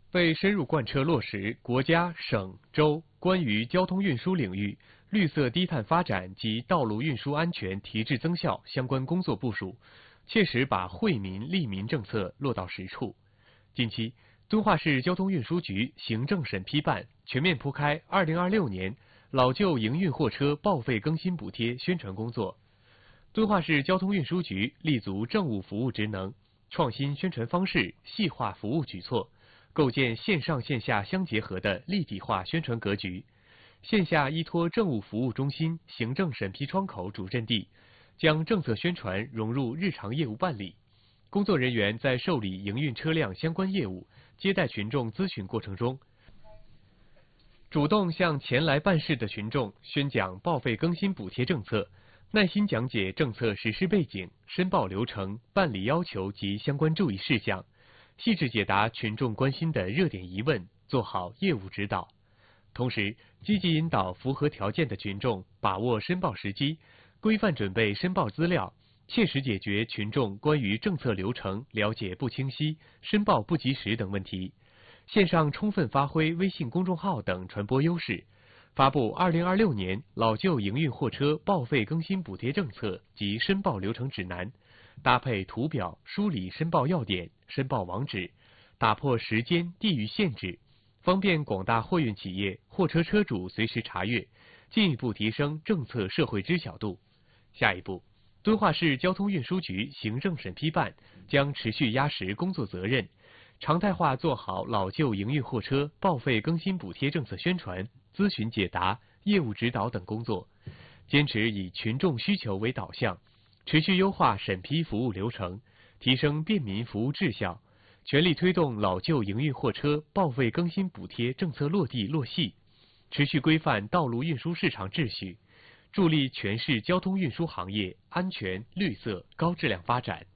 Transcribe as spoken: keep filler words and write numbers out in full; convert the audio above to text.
为深入贯彻落实国家、省、州关于交通运输领域绿色低碳发展及道路运输安全提质增效相关工作部署，切实把惠民利民政策落到实处。近期，敦化市交通运输局行政审批办全面铺开二零二六年老旧营运货车报废更新补贴宣传工作。敦化市交通运输局立足政务服务职能，创新宣传方式，细化服务举措，构建线上线下相结合的立体化宣传格局。线下依托政务服务中心行政审批窗口主阵地，将政策宣传融入日常业务办理。工作人员在受理营运车辆相关业务、接待群众咨询过程中，主动向前来办事的群众宣讲报废更新补贴政策，耐心讲解政策实施背景、申报流程、办理要求及相关注意事项，细致解答群众关心的热点疑问，做好业务指导。同时，积极引导符合条件的群众把握申报时机，规范准备申报资料，切实解决群众关于政策流程了解不清晰、申报不及时等问题。线上充分发挥微信公众号等传播优势，发布二零二六年老旧营运货车报废更新补贴政策及申报流程指南，搭配图表梳理申报要点、申报网址，打破时间地域限制，方便广大货运企业、货车车主随时查阅，进一步提升政策社会知晓度。下一步，敦化市交通运输局行政审批办将持续压实工作责任，常态化做好老旧营运货车报废更新补贴政策宣传、咨询解答、业务指导等工作，坚持以群众需求为导向，持续优化审批服务流程，提升便民服务质效，全力推动老旧营运货车报废更新补贴政策落地落细，持续规范道路运输市场秩序，助力全市交通运输行业安全、绿色、高质量发展。